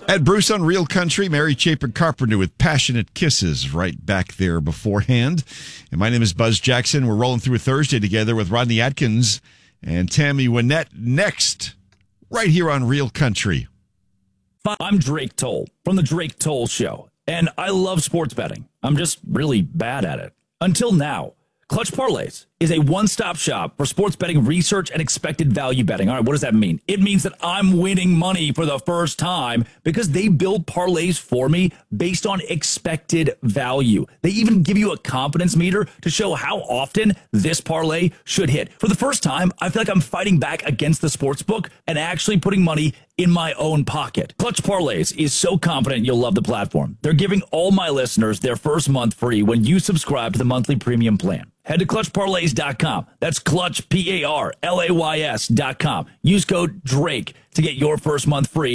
At Bruce on Real Country, Mary Chapin Carpenter with Passionate Kisses right back there beforehand. And my name is Buzz Jackson. We're rolling through a Thursday together with Rodney Atkins and Tammy Wynette next, right here on Real Country. I'm Drake Toll from The Drake Toll Show, and I love sports betting. I'm just really bad at it. Until now. Clutch Parlays is a one-stop shop for sports betting research and expected value betting. All right, what does that mean? It means that I'm winning money for the first time because they build parlays for me based on expected value. They even give you a confidence meter to show how often this parlay should hit. For the first time, I feel like I'm fighting back against the sports book and actually putting money in my own pocket. Clutch Parlays is so confident you'll love the platform. They're giving all my listeners their first month free when you subscribe to the monthly premium plan. Head to ClutchParlays.com. That's Clutch, P-A-R-L-A-Y-S.com. Use code DRAKE to get your first month free.